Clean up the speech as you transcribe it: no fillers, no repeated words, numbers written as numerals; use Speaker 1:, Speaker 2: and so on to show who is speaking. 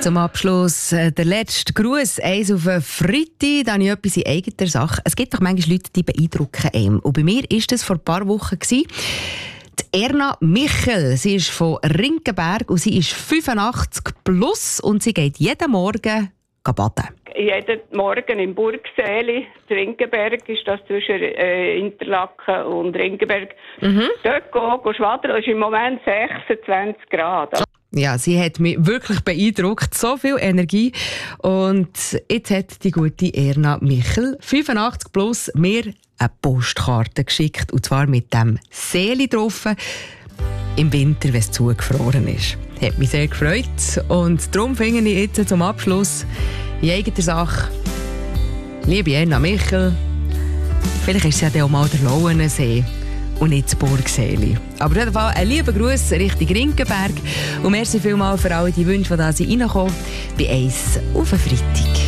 Speaker 1: Zum Abschluss der letzte Gruß, eins auf einen Freitag, dann habe ich etwas in eigener Sache. Es gibt doch manchmal Leute, die beeindrucken einem. Und bei mir war das vor ein paar Wochen. Die Erna Michel, sie ist von Rinkenberg und sie ist 85 plus und sie geht jeden Morgen baden.
Speaker 2: Jeden Morgen im Burgsäli, Rinkenberg ist das zwischen Interlaken und Rinkenberg. Dort gehen schwadern, es ist im Moment 26 Grad.
Speaker 1: Ja, sie hat mich wirklich beeindruckt. So viel Energie. Und jetzt hat die gute Erna Michel, 85 plus, mir eine Postkarte geschickt. Und zwar mit dem Seeli drauf. Im Winter, wenn es zugefroren ist. Hat mich sehr gefreut. Und darum finde ich jetzt zum Abschluss in eigener Sache, liebe Erna Michel, vielleicht ist es ja dann auch mal der Lauenensee und nicht das Burgsäli. Aber auf jeden Fall ein lieber Gruß Richtung Rinkenberg und merci vielmals für alle die Wünsche, die da reinkommen bei «1 auf den Freitag».